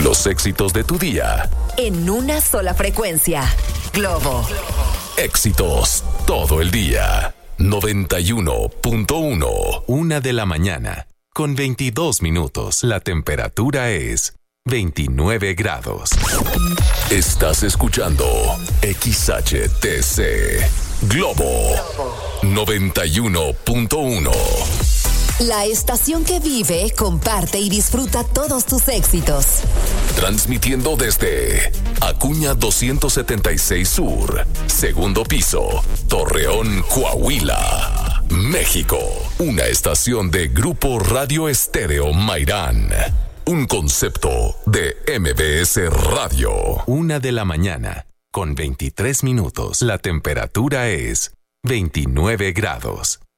Los éxitos de tu día. En una sola frecuencia. Globo. Éxitos todo el día. 91.1. 1 a.m, con 22 minutos. La temperatura es 29 grados. Estás escuchando XHTC Globo 91.1. La estación que vive, comparte y disfruta todos tus éxitos. Transmitiendo desde Acuña 276 Sur, segundo piso, Torreón, Coahuila, México. Una estación de Grupo Radio Estéreo Mairán. Un concepto de MBS Radio. 1 a.m, con 23 minutos. La temperatura es 29 grados.